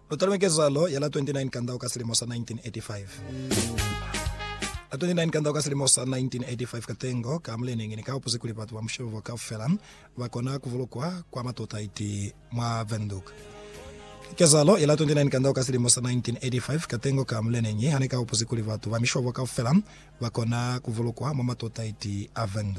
Otalme kezalo yala 29 kandao kasilimosa 1985. La 29 kandao kasilimosa 1985 katengo kamlene ngini ka opose kulipatu wa mshovo ka felan wakona kuvulukwa kwa matota iti mwa venduk. Kezalo yala 29 kandao kasilimosa 1985 katengo kamlene ngi hanika opose kulipatu wa mshovo ka felan wakona kuvulukwa mwa matota iti avendu.